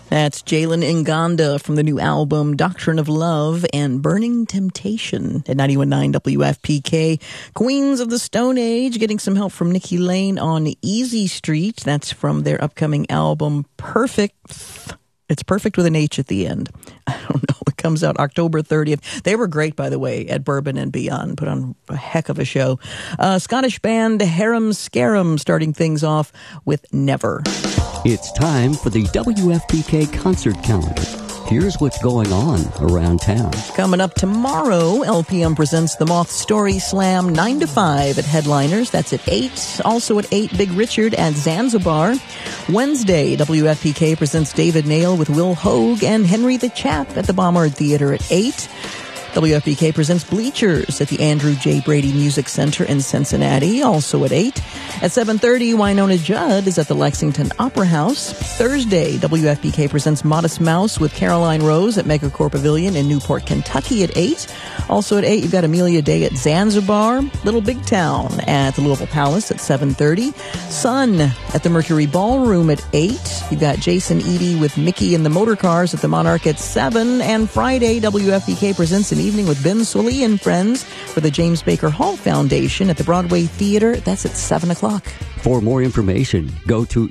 That's Jalen Nganda from the new album Doctrine of Love and Burning Temptation at 91.9 WFPK. Queens of the Stone Age getting some help from Nikki Lane on Easy Street. That's from their upcoming album Perfect. It's perfect with an H at the end. I don't know. It comes out October 30th. They were great, by the way, at Bourbon and Beyond. Put on a heck of a show. Scottish band Harum Scarum starting things off with Never. It's time for the WFPK concert calendar. Here's what's going on around town. Coming up tomorrow, LPM presents the Moth Story Slam 9 to 5 at Headliners. That's at 8. Also at 8, Big Richard at Zanzibar. Wednesday, WFPK presents David Nail with Will Hogue and Henry the Chap at the Bombard Theater at 8. WFPK presents Bleachers at the Andrew J. Brady Music Center in Cincinnati, also at 8. At 7:30, Wynonna Judd is at the Lexington Opera House. Thursday, WFPK presents Modest Mouse with Caroline Rose at Megacorp Pavilion in Newport, Kentucky at 8. Also at 8, you've got Amelia Day at Zanzibar. Little Big Town at the Louisville Palace at 7:30. Sun at the Mercury Ballroom at 8. You've got Jason Eady with Mickey and the Motorcars at the Monarch at 7. And Friday, WFPK presents an evening with Ben Sully and friends for the James Baker Hall Foundation at the Broadway Theater. That's at 7 o'clock. For more information, go to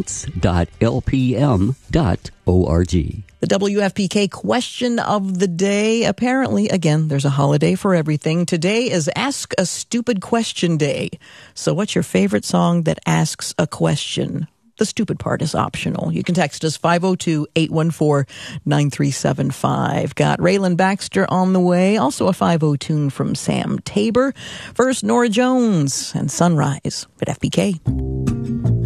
events.lpm.org. The WFPK question of the day. Apparently, again, there's a holiday for everything. Today is Ask a Stupid Question Day. So what's your favorite song that asks a question? The stupid part is optional. You can text us 502-814-9375. Got Raylan Baxter on the way. Also a 5:00 tune from Sam Tabor. First, Nora Jones and Sunrise at FPK.